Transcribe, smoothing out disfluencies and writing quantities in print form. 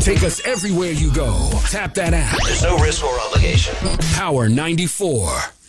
Take us everywhere you go. Tap that app. There's no risk or obligation. Power 94.